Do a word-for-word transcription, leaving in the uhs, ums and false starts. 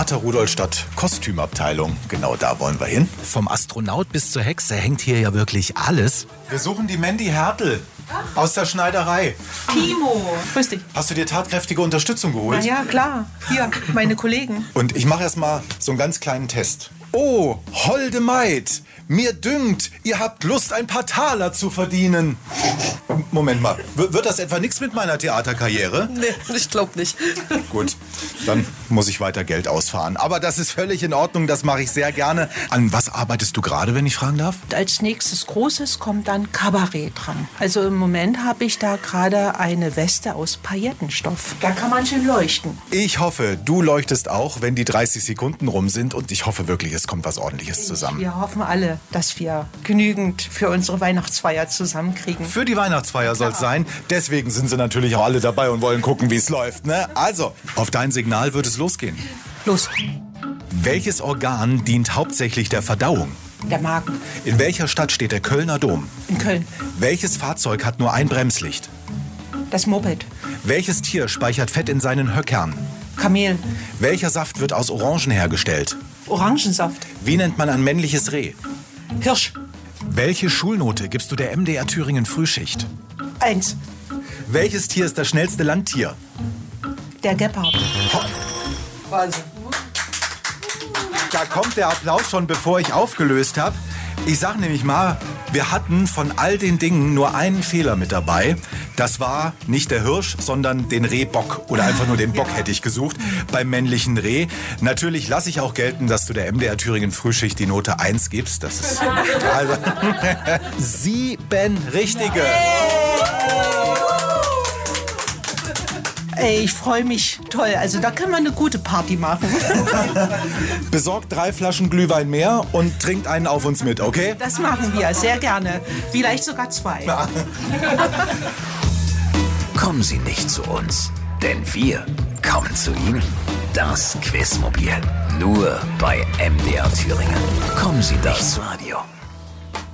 Theater Rudolstadt Kostümabteilung. Genau da wollen wir hin. Vom Astronaut bis zur Hexe hängt hier ja wirklich alles. Wir suchen die Mandy Hertel aus der Schneiderei. Timo, grüß dich. Hast du dir tatkräftige Unterstützung geholt? Na ja, klar. Hier, meine Kollegen. Und ich mache erst mal so einen ganz kleinen Test. Oh, holde Maid, mir dünkt, ihr habt Lust, ein paar Taler zu verdienen. Moment mal, w- wird das etwa nichts mit meiner Theaterkarriere? Nee, ich glaube nicht. Gut, dann muss ich weiter Geld ausfahren. Aber das ist völlig in Ordnung, das mache ich sehr gerne. An was arbeitest du gerade, wenn ich fragen darf? Als nächstes Großes kommt dann Kabarett dran. Also im Moment habe ich da gerade eine Weste aus Paillettenstoff. Da kann man schön leuchten. Ich hoffe, du leuchtest auch, wenn die dreißig Sekunden rum sind. Und ich hoffe wirklich, es kommt was Ordentliches zusammen. Wir hoffen alle, dass wir genügend für unsere Weihnachtsfeier zusammenkriegen. Für die Weihnachtsfeier soll es sein. Deswegen sind sie natürlich auch alle dabei und wollen gucken, wie es läuft. Ne? Also, auf dein Signal wird es losgehen. Los, Welches Organ dient hauptsächlich der Verdauung? der Magen In welcher Stadt steht der Kölner Dom? in Köln. Welches Fahrzeug hat nur ein Bremslicht? Das Moped. Welches Tier speichert Fett in seinen Höckern? Kamel. Welcher Saft wird aus Orangen hergestellt? Orangensaft. Wie nennt man ein männliches Reh? Hirsch. Welche Schulnote gibst du der M D R Thüringen Frühschicht? Eins. Welches Tier ist das schnellste Landtier? Der Gepard. Wahnsinn. Da kommt der Applaus schon, bevor ich aufgelöst habe. Ich sag nämlich mal, wir hatten von all den Dingen nur einen Fehler mit dabei. Das war nicht der Hirsch, sondern den Rehbock. Oder einfach nur den Bock hätte ich gesucht beim männlichen Reh. Natürlich lasse ich auch gelten, dass du der M D R Thüringen Frühschicht die Note eins gibst. Das ist also sieben richtige. Ey, ich freue mich toll. Also da können wir eine gute Party machen. Besorgt drei Flaschen Glühwein mehr und trinkt einen auf uns mit, okay? Das machen wir, sehr gerne. Vielleicht sogar zwei. Kommen Sie nicht zu uns, denn wir kommen zu Ihnen. Das Quizmobil. Nur bei M D R Thüringen. Kommen Sie nicht zu Radio.